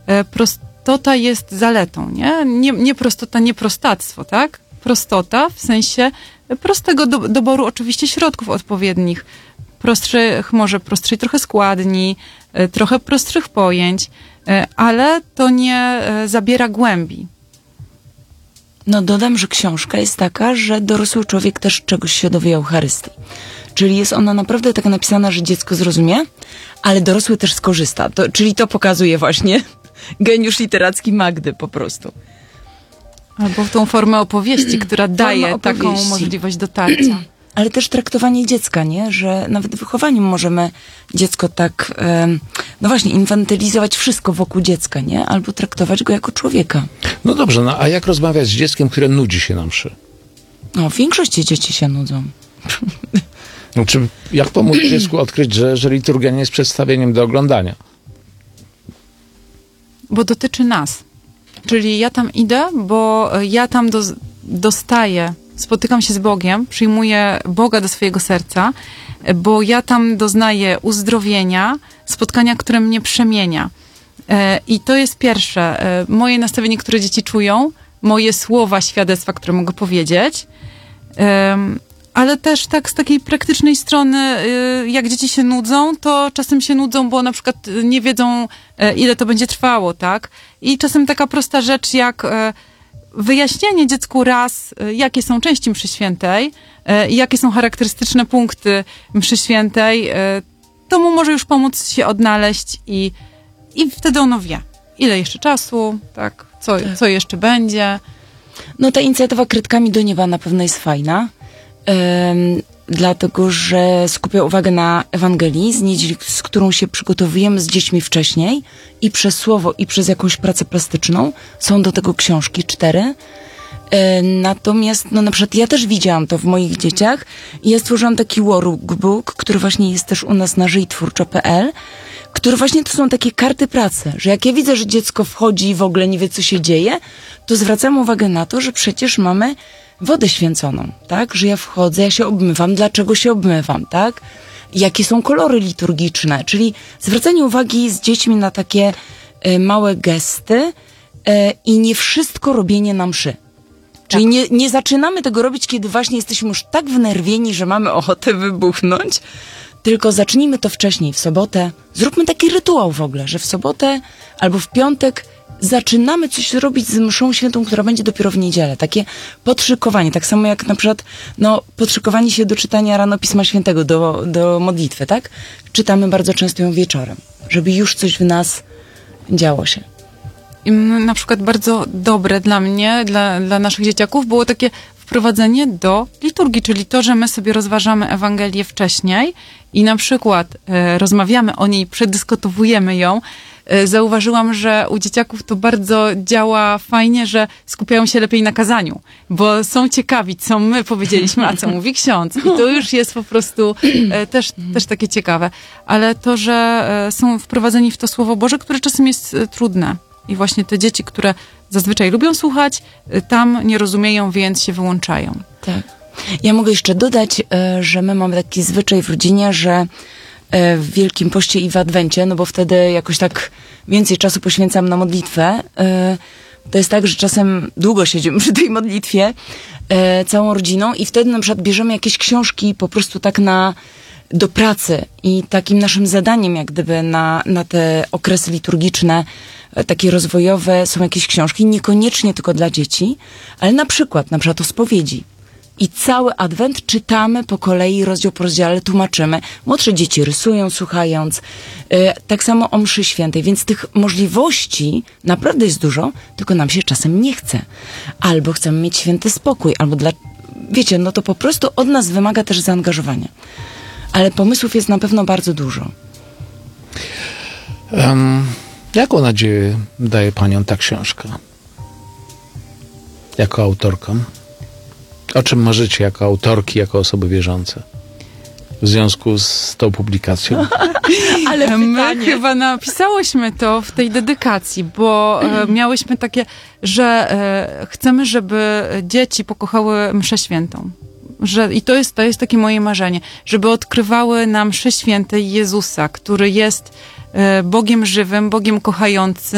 prostota jest zaletą, nie? Nie prostota, nie prostactwo, tak? Prostota w sensie prostego doboru oczywiście środków odpowiednich. Prostszej trochę składni, trochę prostszych pojęć, ale to nie zabiera głębi. No dodam, że książka jest taka, że dorosły człowiek też czegoś się dowie o Eucharystii. Czyli jest ona naprawdę tak napisana, że dziecko zrozumie, ale dorosły też skorzysta. Czyli to pokazuje właśnie geniusz literacki Magdy po prostu. Albo w tą formę opowieści, która daje taką możliwość dotarcia. Ale też traktowanie dziecka, nie? Że nawet w wychowaniu możemy dziecko tak, no właśnie, infantylizować wszystko wokół dziecka, nie? Albo traktować go jako człowieka. No dobrze, no a jak rozmawiać z dzieckiem, które nudzi się na mszy? No, w większości dzieci się nudzą. No, jak pomóc dziecku odkryć, że liturgia nie jest przedstawieniem do oglądania? Bo dotyczy nas. Czyli ja tam idę, bo ja tam dostaję, spotykam się z Bogiem, przyjmuję Boga do swojego serca, bo ja tam doznaję uzdrowienia, spotkania, które mnie przemienia. I to jest pierwsze. Moje nastawienie, które dzieci czują, moje słowa, świadectwa, które mogę powiedzieć, ale też tak z takiej praktycznej strony, jak dzieci się nudzą, to czasem się nudzą, bo na przykład nie wiedzą, ile to będzie trwało, tak? I czasem taka prosta rzecz, jak wyjaśnienie dziecku raz, jakie są części mszy świętej, jakie są charakterystyczne punkty mszy świętej, to mu może już pomóc się odnaleźć i wtedy ono wie, ile jeszcze czasu, tak? Co jeszcze będzie. No ta inicjatywa Kredkami do Nieba na pewno jest fajna. Dlatego, że skupia uwagę na Ewangelii, z niedzieli, z którą się przygotowujemy z dziećmi wcześniej i przez słowo, i przez jakąś pracę plastyczną. Są do tego książki 4. Natomiast, no na przykład ja też widziałam to w moich dzieciach i ja stworzyłam taki workbook, który właśnie jest też u nas na żyjtwórczo.pl, który właśnie to są takie karty pracy, że jak ja widzę, że dziecko wchodzi i w ogóle nie wie, co się dzieje, to zwracam uwagę na to, że przecież mamy wodę święconą, tak? Że ja wchodzę, ja się obmywam, dlaczego się obmywam, tak? Jakie są kolory liturgiczne, czyli zwracanie uwagi z dziećmi na takie małe gesty i nie wszystko robienie na mszy. Czyli nie zaczynamy tego robić, kiedy właśnie jesteśmy już tak wnerwieni, że mamy ochotę wybuchnąć, tylko zacznijmy to wcześniej, w sobotę. Zróbmy taki rytuał w ogóle, że w sobotę albo w piątek zaczynamy coś robić z mszą świętą, która będzie dopiero w niedzielę. Takie podszykowanie. Tak samo jak na przykład podszykowanie się do czytania rano Pisma Świętego, do modlitwy, tak? Czytamy bardzo często ją wieczorem, żeby już coś w nas działo się. I na przykład bardzo dobre dla mnie, dla naszych dzieciaków było takie wprowadzenie do liturgii, czyli to, że my sobie rozważamy Ewangelię wcześniej i na przykład rozmawiamy o niej, przedyskutowujemy ją. Zauważyłam, że u dzieciaków to bardzo działa fajnie, że skupiają się lepiej na kazaniu, bo są ciekawi, co my powiedzieliśmy, a co mówi ksiądz. I to już jest po prostu też takie ciekawe. Ale to, że są wprowadzeni w to Słowo Boże, które czasem jest trudne. I właśnie te dzieci, które zazwyczaj lubią słuchać, tam nie rozumieją, więc się wyłączają. Tak. Ja mogę jeszcze dodać, że my mamy taki zwyczaj w rodzinie, że w Wielkim Poście i w Adwencie, no bo wtedy jakoś tak więcej czasu poświęcam na modlitwę. To jest tak, że czasem długo siedzimy przy tej modlitwie całą rodziną i wtedy na przykład bierzemy jakieś książki po prostu tak do pracy i takim naszym zadaniem jak gdyby na te okresy liturgiczne, takie rozwojowe są jakieś książki, niekoniecznie tylko dla dzieci, ale na przykład o spowiedzi. I cały Adwent czytamy po kolei, rozdział po rozdziale, tłumaczymy. Młodsze dzieci rysują, słuchając. Tak samo o mszy świętej. Więc tych możliwości naprawdę jest dużo, tylko nam się czasem nie chce. Albo chcemy mieć święty spokój, albo wiecie, no to po prostu od nas wymaga też zaangażowania. Ale pomysłów jest na pewno bardzo dużo. Jaką nadzieję daje paniom ta książka? Jako autorkom? O czym marzycie jako autorki, jako osoby wierzące? W związku z tą publikacją? Ale my chyba napisałyśmy to w tej dedykacji, bo miałyśmy takie, że chcemy, żeby dzieci pokochały mszę świętą. I to jest takie moje marzenie, żeby odkrywały na mszy świętej Jezusa, który jest Bogiem żywym, Bogiem kochającym,